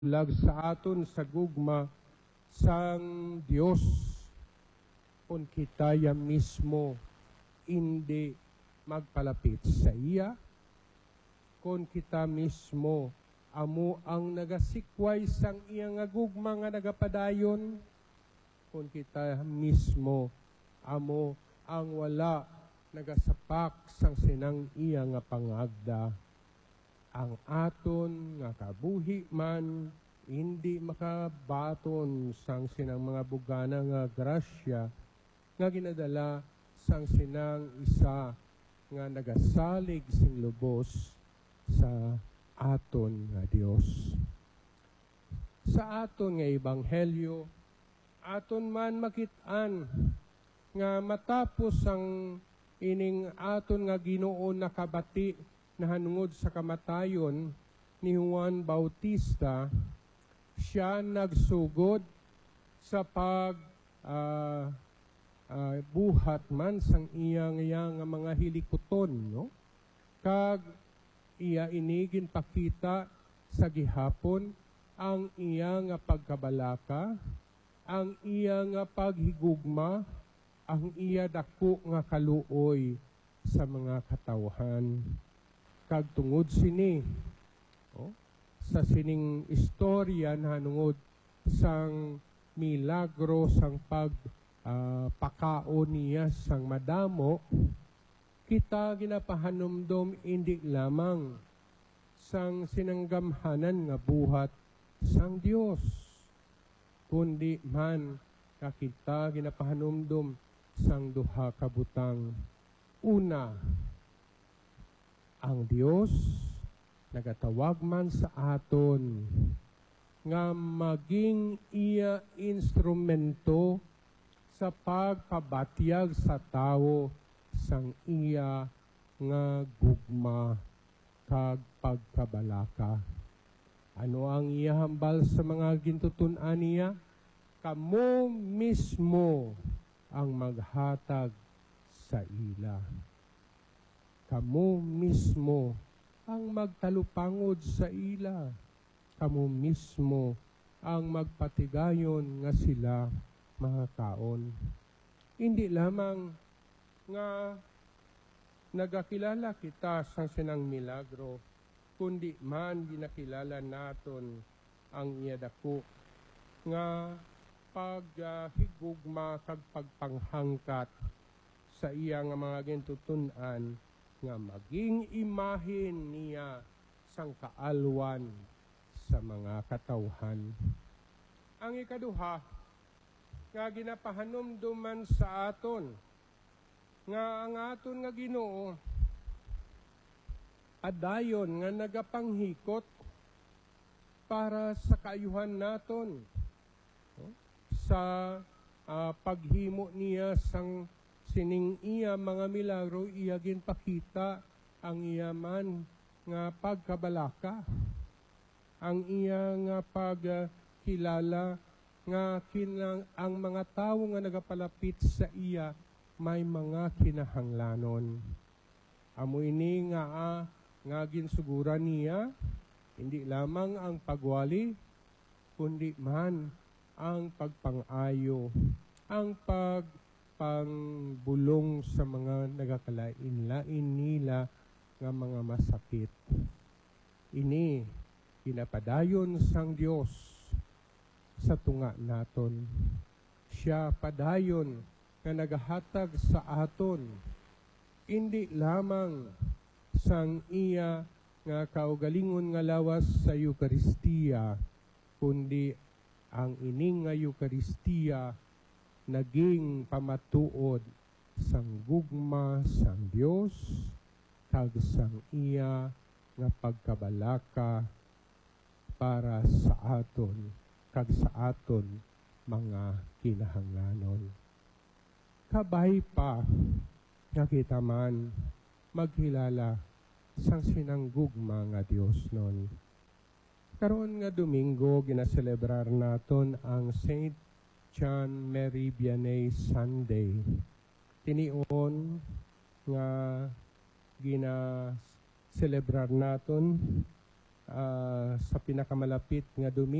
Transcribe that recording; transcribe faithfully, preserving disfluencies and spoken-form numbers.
lag sa aton sa gugma sang Dios kung kita ya mismo hindi magpalapit sa iya, kung kita mismo amo ang nagasikway sang iya nga gugma nga nagapadayon, kung kita mismo amo ang wala nagasapak sang sinang iya nga pangagda, ang aton nga kabuhi man hindi makabaton sang sinang mga bugana nga grasya nga ginadala sang sinang isa nga nagasalig sing lubos sa aton nga Dios. Sa aton nga ebanghelyo, aton man makit-an nga matapos ang ining aton nga Ginoo nakabati na hanungod sa kamatayon ni Juan Bautista, siya nagsugod sa pag uh, uh, buhat man sang iyang iyang mga hilikuton, no? Kag iya inigin pakita sa gihapon ang iya nga pagkabalaka, ang iya nga paghigugma, ang iya dako nga kaluoy sa mga katawhan. Kag tungod sini, oh, sa sining istorya na hanungod sang milagro sang pagpakaon uh, niya sang madamo, kita ginapahanumdom hindi lamang sang sinanggamhanan nga buhat sang Dios, kundi man kakita ginapahanumdom sang duha ka butang. Una, ang Dios nagatawag man sa aton nga maging iya instrumento sa pagpabatyag sa tao sang iya nga gugma kag pagkabalaka. Ano ang iya hambal sa mga gintutunan niya? Kamo mismo ang maghatag sa ila. Kamo mismo ang magtalupangod sa ila. Kamo mismo ang magpatigayon nga sila mga kaon. Hindi lamang nga nagakilala kita sa sinang milagro, kundi man ginakilala naton ang iya dako nga paghigugma uh, kag pagpanghangkat sa iya nga mga gintutunan nga maging imahin niya sang kaalwan sa mga katawhan. Ang ikaduha nga ginapahanumduman sa aton nga ang aton nga Ginoo adayon nga nagapanghikot para sa kaayuhan naton, no? Sa uh, paghimo niya sang sining iya mga milagro, iya ginpakita ang iya man nga pagkabalaka, ang iya nga pagkilala nga kinang ang mga tawo nga nagapalapit sa iya may mga kinahanglanon. Amo ini nga ah, nga ginsugura niya hindi lamang ang pagwali, kundi man ang pagpangayo, ang pag pangbulong sa mga nagakalain-lain nila nga mga masakit. Ini pinapadayon sang Dios sa tunga naton. Siya padayon nga nagahatag sa aton hindi lamang sang iya nga kaugalingon nga lawas sa Eucharistia, kundi ang ining nga Eucharistia naging pamatuod sang gugma sang Dios kag sang iya nga pagkabalaka para sa aton kag sa aton mga kinahanglanon. Kabay pa nga kita man magkilala sang sinang gugma nga Dios non. Karon nga Domingo ginaselebrar naton ang Saint John Mary Vianney Sunday. Tinion nga gina-celebrar naton ah, sa pinakamalapit nga Domingo